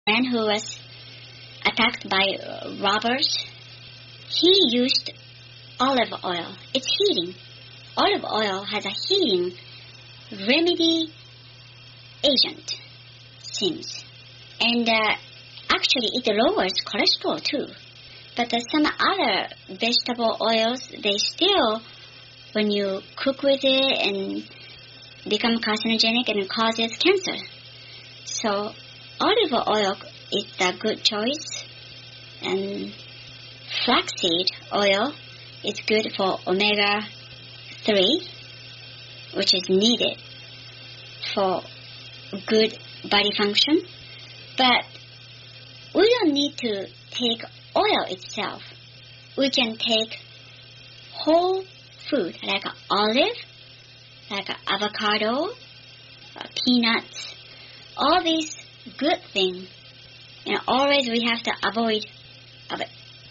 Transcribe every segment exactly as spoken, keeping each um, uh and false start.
man who was attacked by uh, robbers, he used olive oil. It's healing. Olive oil has a healing remedy agent, seems. And uh, actually it lowers cholesterol too. But uh, some other vegetable oils, they still, when you cook with it and become carcinogenic and causes cancer. So olive oil is a good choice. And flaxseed oil is good for omega three, which is needed for good body function. But we don't need to take oil itself. We can take whole food like olive, like avocado, uh, peanuts, all these good things. You know, always we have to avoid of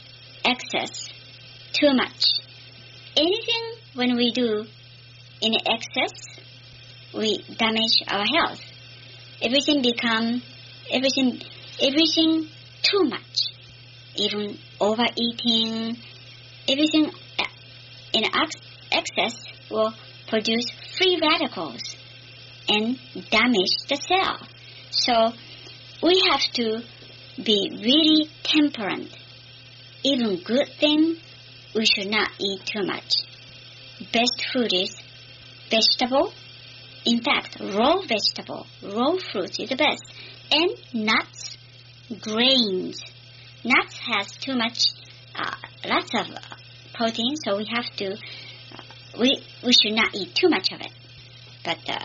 excess, too much. Anything when we do in excess, we damage our health. Everything become, everything, everything too much. Even overeating, everything in excess will produce free radicals and damage the cell. So we have to be really temperate. Even good things, we should not eat too much. Best food is vegetable. In fact, raw vegetable, raw fruits is the best. And nuts, grains. Nuts has too much, uh, lots of uh, protein, so we have to, uh, we we should not eat too much of it. But uh,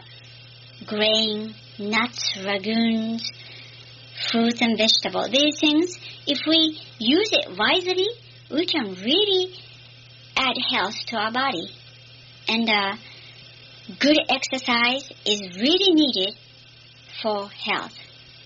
grain, nuts, legumes, fruits and vegetables, these things, if we use it wisely, we can really add health to our body. And uh, good exercise is really needed for health.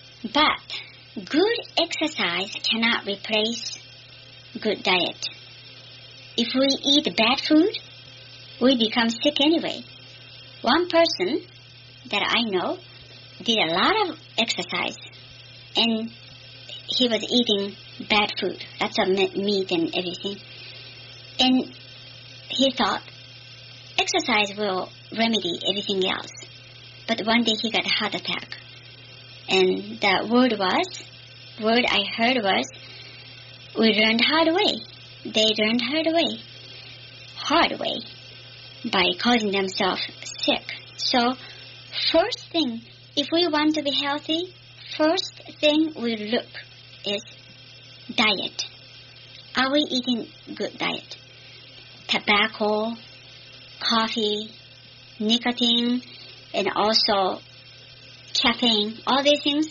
But good exercise cannot replace good diet. If we eat bad food, we become sick anyway. One person that I know did a lot of exercise, and he was eating bad food, lots of meat and everything. And he thought exercise will remedy everything else. But one day he got a heart attack. And the word was, word I heard was, we learned hard way. They learned hard way. Hard way. By causing themselves sick. So, first thing, if we want to be healthy, first thing we look is diet. Are we eating good diet? Tobacco, coffee, nicotine, and also caffeine, all these things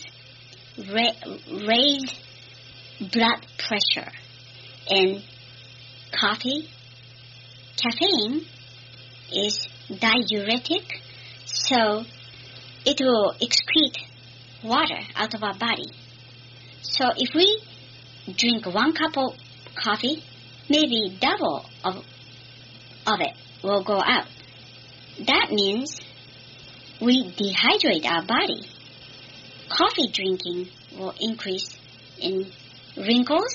ra- raise blood pressure. And coffee, caffeine is diuretic, so it will excrete water out of our body. So if we drink one cup of coffee, maybe double of, of it will go out. That means we dehydrate our body. Coffee drinking will increase in wrinkles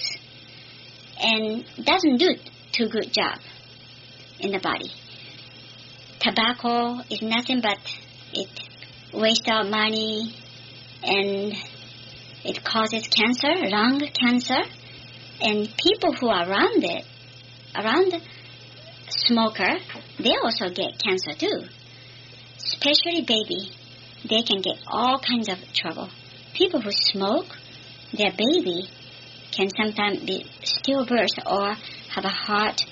and doesn't do too good job in the body. Tobacco is nothing but it wastes our money and it causes cancer, lung cancer, and people who are around it, around the smoker, they also get cancer too. Especially baby, they can get all kinds of trouble. People who smoke, their baby can sometimes be stillbirth or have a heart